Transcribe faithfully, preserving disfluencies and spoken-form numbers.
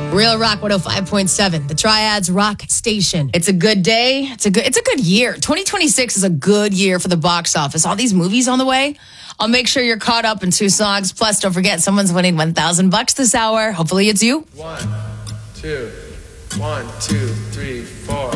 Real Rock one oh five point seven, the Triads Rock Station. It's a good day. It's a good it's a good year. twenty twenty-six is a good year for the box office. All these movies on the way. I'll make sure you're caught up in two songs. Plus, don't forget, someone's winning one thousand bucks this hour. Hopefully it's you. One, two, one, two, three, four.